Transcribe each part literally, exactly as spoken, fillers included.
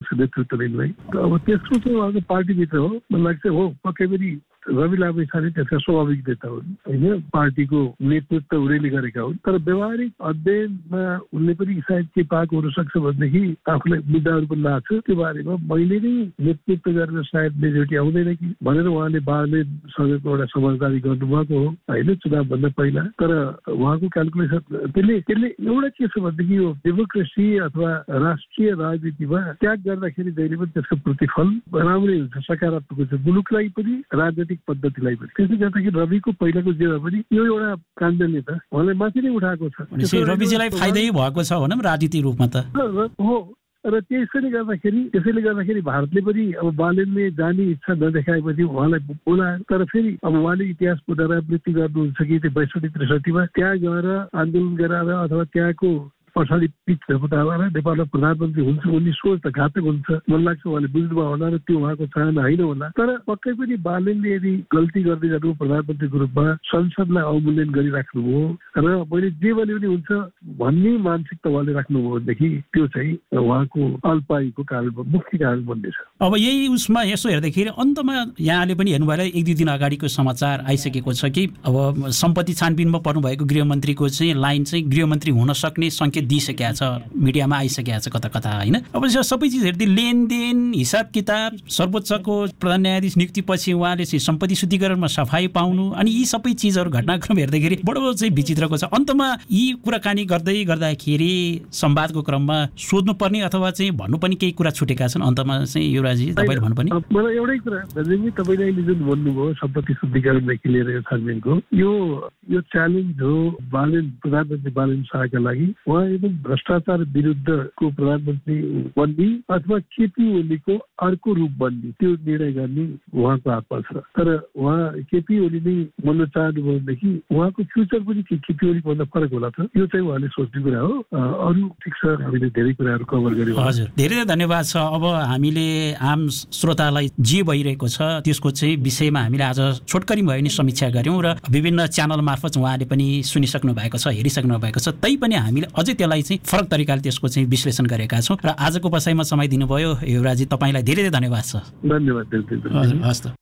नेतृत्व लिनुलाई। अब त्यसको चाहिँ उहाँको पार्टीभित्र हो, मलाई लाग्छ हो पक्कै पनि रवि लामिछाने त्यसका स्वाभाविक नेता हुन् होइन, पार्टीको नेतृत्व उनीहरूले गरेका हुन्। तर व्यवहारिक अध्ययनमा उनले पनि सायद के पाएको हुनसक्छ भनेदेखि आफूलाई मुद्दाहरू पनि लाग्छ, त्यो बारेमा मैले नै नेतृत्व गरेर सायद मेजोरिटी आउँदैन कि भनेर उहाँले बालनसँगको एउटा समझदारी गर्नुभएको हो होइन चुनावभन्दा पहिला। तर उहाँको क्यालकुलेसन त्यसले त्यसले एउटा के छ भनेदेखि यो डेमोक्रेसी अथवा राष्ट्रिय राजनीतिमा त्याग गर्दाखेरि जहिले पनि त्यसको प्रतिफल राम्रै हुन्छ, सकारात्मक हुन्छ, मुलुकलाई पनि राजनीतिक पद्धतिलाई पनि। त्यसले गर्दाखेरि रविको पहिलाको जेमा पनि यो एउटा काण्डले त उहाँलाई माथि नै उठाएको छ। रविजीलाई फाइदै भएको छ भनौँ राजनीतिक रूपमा त हो। र त्यसैले गर्दाखेरि त्यसैले गर्दाखेरि भारतले पनि अब बालनले जाने इच्छा नदेखाएपछि उहाँलाई बोलायो। तर फेरि अब उहाँले इतिहास पुनरावृत्ति गर्नुहुन्छ कि त्यो बैसठी त्रिसठीमा त्यहाँ गएर आन्दोलन गराएर अथवा त्यहाँको पछाडि पिच झपटाएर नेपालमा प्रधानमन्त्री हुन्छ भन्ने सोच त घातक हुन्छ। मलाई लाग्छ उहाँले बुझ्नुभयो होला र त्यो उहाँको चाहना होइन होला। तर पक्कै पनि बालनले यदि गल्ती गर्दै जानु प्रधानमन्त्रीको रूपमा संसदलाई अवमूल्यन गरिराख्नुभयो र मैले जे भने पनि हुन्छ भन्ने मानसिकता उहाँले राख्नुभयो भनेदेखि त्यो चाहिँ उहाँको अल्पायुको कारण मुख्य कारण बन्नेछ। अब यही उसमा यसो हेर्दाखेरि अन्तमा यहाँले पनि हेर्नुभयो होला एक दुई दिन अगाडिको समाचार आइसकेको छ कि अब सम्पत्ति छानबिनमा पर्नुभएको गृहमन्त्रीको चाहिँ लाइन चाहिँ गृहमन्त्री हुन सक्ने सङ्केत दिइसकेको छ, मिडियामा आइसकेको छ कता कता होइन। अब यो सबै चिज हेर्दै लेनदेन हिसाब किताब सर्वोच्चको प्रधान न्यायाधीश नियुक्तिपछि उहाँले चाहिँ सम्पत्ति शुद्धिकरणमा सफाई पाउनु अनि यी सबै चिजहरू घटनाक्रम हेर्दाखेरि बडो चाहिँ विचित्रको छ। अन्तमा यी कुराकानी गर्दै गर्दाखेरि संवादको क्रममा सोध्नुपर्ने अथवा चाहिँ भन्नुपर्ने केही कुरा छुटेका छन् अन्तमा चाहिँ युवराजी तपाईँले भन्नुपर्ने? मलाई एउटै कुरा दार्जिलिङ तपाईँले अहिले जुन भन्नुभयो सम्पत्ति शुद्धिकरणदेखि लिएर यो छानबिनको यो यो च्यालेन्ज हो बालन प्रधानमन्त्री बालन शाहका लागि। उहाँ एकदम भ्रष्टाचार विरुद्धको प्रधानमन्त्री बन्ने अथवा केपी ओलीको अर्को रूप बन्ने त्यो निर्णय गर्ने उहाँको हातमा छ। तर उहाँ केपी ओली नै बन्न चाहनुभयो भनेदेखि उहाँको फ्युचर पनि केपी ओलीभन्दा फरक होला त, यो चाहिँ उहाँले सोच्ने कुरा हो। अरू ठिक छ, हामीले धेरै कुराहरू कभर गर्यौँ। हजुर धेरै धेरै धन्यवाद छ। अब हामीले आम श्रोतालाई जे भइरहेको छ त्यसको चाहिँ विषयमा हामीले आज छोटकरी भयो नि समीक्षा गऱ्यौँ र विभिन्न च्यानल मार्फत उहाँले पनि सुनिसक्नु भएको छ, हेरिसक्नु भएको छ। तै पनि हामीले अझै त्यसलाई चाहिँ फरक तरिकाले त्यसको चाहिँ विश्लेषण गरेका छौँ र आजको बसाइमा समय दिनुभयो युवराजी, तपाईँलाई धेरै धेरै धन्यवाद छ। धन्यवाद। हस् त।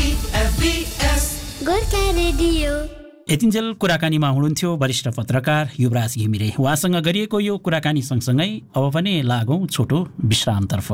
यतिन्जेल कुराकानीमा हुनुहुन्थ्यो वरिष्ठ पत्रकार युवराज घिमिरे। उहाँसँग गरिएको यो कुराकानी सँगसँगै अब पनि लागौँ छोटो विश्रामतर्फ।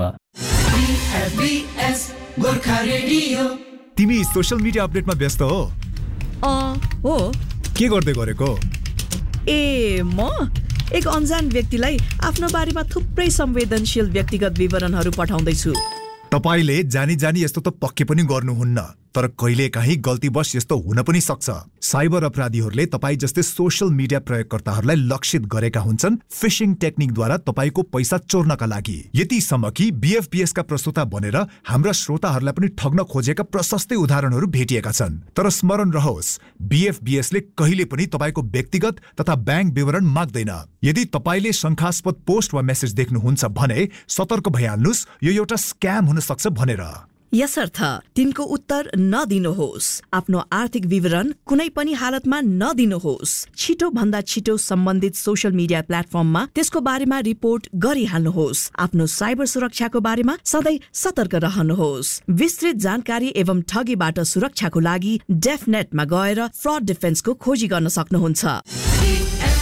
तिमी सोशल मिडिया अपडेटमा व्यस्त हो? हो। के गर्दै गरेको? ए म एक अनजान व्यक्तिलाई आफ्नो बारेमा थुप्रै संवेदनशील व्यक्तिगत विवरणहरू पठाउँदैछु। तपाईले जानी जानी यस्तो त पक्कै पनि गर्नुहुन्न, तर कहिलेकाहीँ गल्तीवश यस्तो हुन पनि सक्छ। साइबर अपराधीहरूले तपाईँ जस्तै सोशल मिडिया प्रयोगकर्ताहरूलाई लक्षित गरेका हुन्छन् फिशिङ टेक्निकद्वारा तपाईँको पैसा चोर्नका लागि। यतिसम्म कि बीएफपीएस का प्रस्तोता बनेर हाम्रा श्रोताहरूलाई पनि ठग्न खोजेका प्रशस्तै उदाहरणहरू भेटिएका छन्। तर स्मरण रहोस्, बीएफपीएसले कहिले पनि तपाईँको व्यक्तिगत तथा ब्याङ्क विवरण माग्दैन। यदि तपाईँले शङ्कास्पद पोस्ट वा मेसेज देख्नुहुन्छ भने सतर्क भइहाल्नुहोस्, यो एउटा स्क्याम हुन सक्छ भनेर। यसर्थ तिनको उत्तर नदिनुहोस्। आफ्नो आर्थिक विवरण कुनै पनि हालतमा नदिनुहोस्। छिटो भन्दा छिटो सम्बन्धित सोशल मिडिया प्लेटफर्ममा त्यसको बारेमा रिपोर्ट गरिहाल्नुहोस्। आफ्नो साइबर सुरक्षाको बारेमा सधैँ सतर्क रहनुहोस्। विस्तृत जानकारी एवं ठगीबाट सुरक्षाको लागि डेफनेटमा गएर फ्रड डिफेन्सको खोजी गर्न सक्नुहुन्छ।